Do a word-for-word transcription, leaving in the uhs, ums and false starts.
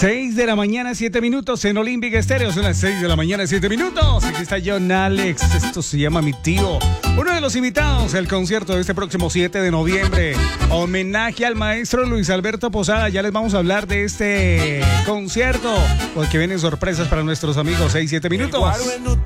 seis de la mañana, siete minutos en Olympic Estéreo. Son las seis de la mañana, siete minutos. Aquí está John Alex. Esto se llama Mi Tío. Uno de los invitados al concierto de este próximo siete de noviembre. Homenaje al maestro Luis Alberto Posada. Ya les vamos a hablar de este concierto, porque vienen sorpresas para nuestros amigos. seis, siete minutos.